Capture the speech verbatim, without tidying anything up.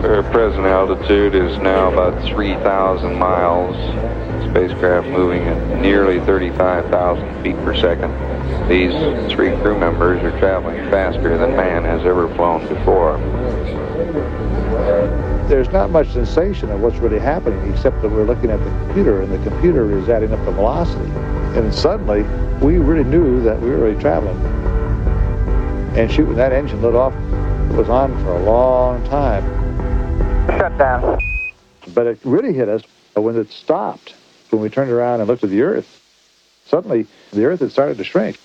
Our present altitude is now about three thousand miles. Spacecraft moving at nearly thirty-five thousand feet per second. These three crew members are traveling faster than man has ever flown before. There's not much sensation of what's really happening, except that we're looking at the computer, and the computer is adding up the velocity. And suddenly, we really knew that we were really traveling. And shoot, when that engine lit off, it was on for a long time. Shut down. But it really hit us when it stopped, when we turned around and looked at the Earth. Suddenly, the Earth had started to shrink.